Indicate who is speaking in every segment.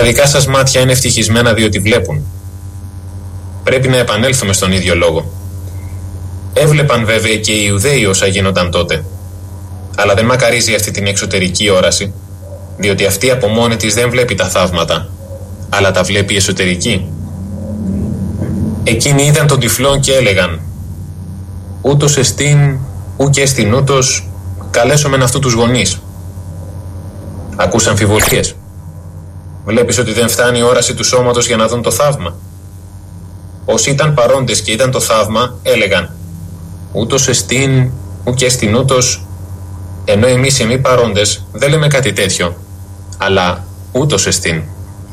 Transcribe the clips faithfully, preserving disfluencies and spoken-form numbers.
Speaker 1: δικά σας μάτια είναι ευτυχισμένα διότι βλέπουν. Πρέπει να επανέλθουμε στον ίδιο λόγο. Έβλεπαν βέβαια και οι Ιουδαίοι όσα γίνονταν τότε. Αλλά δεν μακαρίζει αυτή την εξωτερική όραση, διότι αυτή από μόνη της δεν βλέπει τα θαύματα, αλλά τα βλέπει εσωτερική. Εκείνοι είδαν τον τυφλόν και έλεγαν: ούτως εστίν, ου και εστίν ούτως, καλέσομεν αυτού τους γονείς. Ακούς αμφιβολίες. Βλέπεις ότι δεν φτάνει η όραση του σώματος για να δουν το θαύμα. Όσοι ήταν παρόντες και είδαν το θαύμα, έλεγαν: ούτως εστίν, ου και εστίν ούτως, ενώ εμείς οι μη παρόντες δεν λέμε κάτι τέτοιο, αλλά ούτως εστίν.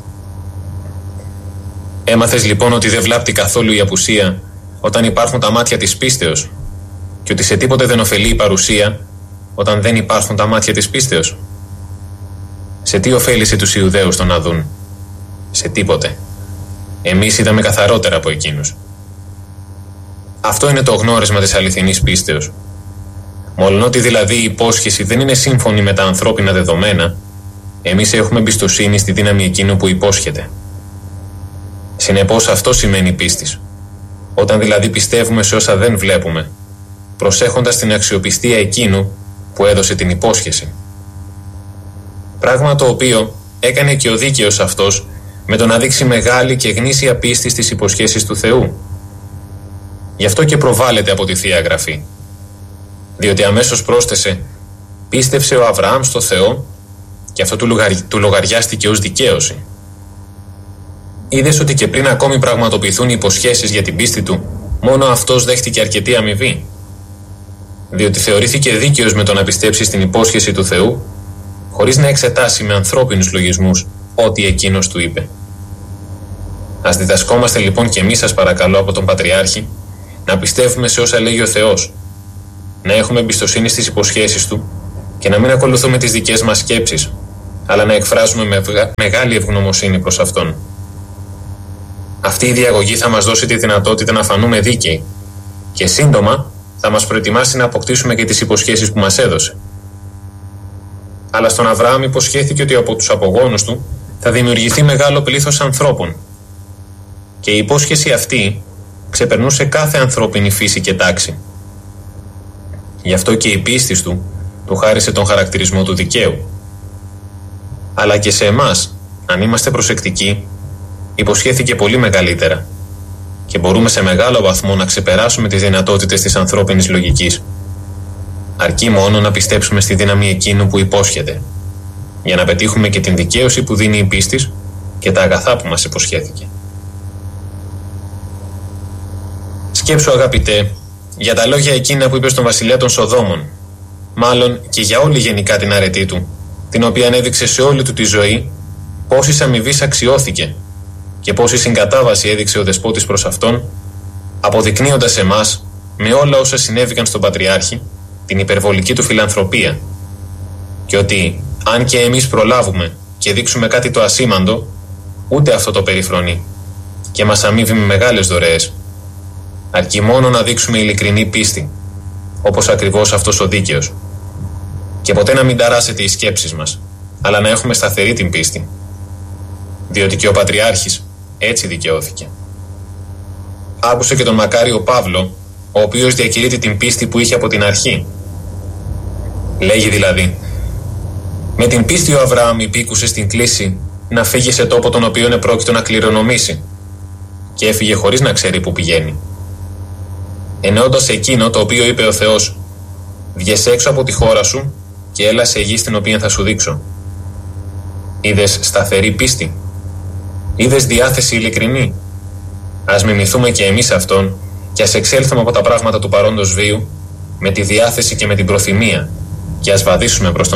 Speaker 1: Έμαθες λοιπόν ότι δεν βλάπτει καθόλου η απουσία όταν υπάρχουν τα μάτια της πίστεως, και ότι σε τίποτε δεν ωφελεί η παρουσία όταν δεν υπάρχουν τα μάτια της πίστεως. Σε τι ωφέλησε τους Ιουδαίους το να δουν? Σε τίποτε. Εμείς είδαμε καθαρότερα από εκείνους. Αυτό είναι το γνώρισμα της αληθινής πίστεως. Μολονότι δηλαδή η υπόσχεση δεν είναι σύμφωνη με τα ανθρώπινα δεδομένα, εμείς έχουμε εμπιστοσύνη στη δύναμη εκείνου που υπόσχεται. Συνεπώς αυτό σημαίνει πίστης. Όταν δηλαδή πιστεύουμε σε όσα δεν βλέπουμε, προσέχοντας την αξιοπιστία εκείνου που έδωσε την υπόσχεση. Πράγμα το οποίο έκανε και ο δίκαιος αυτός με το να δείξει μεγάλη και γνήσια πίστη στις υποσχέσεις του Θεού. Γι' αυτό και προβάλλεται από τη Θεία Γραφή. Διότι αμέσως πρόσθεσε: πίστευσε ο Αβραάμ στο Θεό και αυτό του, λογαρι... του λογαριάστηκε ως δικαίωση. Είδες ότι και πριν ακόμη πραγματοποιηθούν οι υποσχέσεις για την πίστη του, μόνο αυτός δέχτηκε αρκετή αμοιβή. Διότι θεωρήθηκε δίκαιος με το να πιστέψει στην υπόσχεση του Θεού, χωρίς να εξετάσει με ανθρώπινους λογισμούς ό,τι εκείνος του είπε. Ας διδασκόμαστε λοιπόν και εμείς, σας παρακαλώ, από τον Πατριάρχη, να πιστεύουμε σε όσα λέγει ο Θεός, να έχουμε εμπιστοσύνη στις υποσχέσεις του και να μην ακολουθούμε τις δικές μας σκέψεις, αλλά να εκφράζουμε με μεγάλη ευγνωμοσύνη προς Αυτόν. Αυτή η διαγωγή θα μας δώσει τη δυνατότητα να φανούμε δίκαιοι και σύντομα θα μας προετοιμάσει να αποκτήσουμε και τις υποσχέσεις που μας έδωσε. Αλλά στον Αβραάμ υποσχέθηκε ότι από τους απογόνους του θα δημιουργηθεί μεγάλο πλήθος ανθρώπων. Και η υπόσχεση αυτή ξεπερνούσε κάθε ανθρώπινη φύση και τάξη. Γι' αυτό και η πίστη του του χάρισε τον χαρακτηρισμό του δικαίου. Αλλά και σε εμάς, αν είμαστε προσεκτικοί, υποσχέθηκε πολύ μεγαλύτερα και μπορούμε σε μεγάλο βαθμό να ξεπεράσουμε τις δυνατότητες της ανθρώπινης λογικής. Αρκεί μόνο να πιστέψουμε στη δύναμη εκείνου που υπόσχεται, για να πετύχουμε και την δικαίωση που δίνει η πίστης και τα αγαθά που μας υποσχέθηκε. Σκέψου, αγαπητέ, για τα λόγια εκείνα που είπε στον βασιλιά των Σοδόμων, μάλλον και για όλη γενικά την αρετή του, την οποία έδειξε σε όλη του τη ζωή, πόσης αμοιβής αξιώθηκε και πόση συγκατάβαση έδειξε ο δεσπότης προς αυτόν, αποδεικνύοντας εμάς με όλα όσα συνέβηκαν στον Πατριάρχη την υπερβολική του φιλανθρωπία, και ότι αν και εμείς προλάβουμε και δείξουμε κάτι το ασήμαντο, ούτε αυτό το περιφρονεί και μας αμείβει με μεγάλες δωρεές. Αρκεί μόνο να δείξουμε ειλικρινή πίστη, όπως ακριβώς αυτός ο δίκαιος, και ποτέ να μην ταράσσεται οι σκέψεις μας, αλλά να έχουμε σταθερή την πίστη, διότι και ο Πατριάρχης έτσι δικαιώθηκε. Άκουσε και τον μακάριο Παύλο, ο οποίος διακηρύττει την πίστη που είχε από την αρχή. Λέγει δηλαδή: με την πίστη ο Αβραάμ υπήκουσε στην κλίση να φύγει σε τόπο τον οποίο επρόκειτο να κληρονομήσει, και έφυγε χωρίς να ξέρει που πηγαίνει. Εννοώντας εκείνο το οποίο είπε ο Θεός: βγες έξω από τη χώρα σου και έλα σε γη στην οποία θα σου δείξω. Είδες σταθερή πίστη? Είδες διάθεση ειλικρινή? Ας μιμηθούμε και εμείς αυτόν και ας εξέλθουμε από τα πράγματα του παρόντος βίου με τη διάθεση και με την προθυμία, και ας βαδίσουμε προς τον